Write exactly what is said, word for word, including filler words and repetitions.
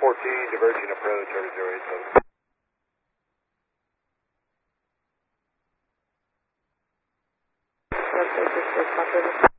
fourteen, diverging approach, over zero eight seven. Okay, just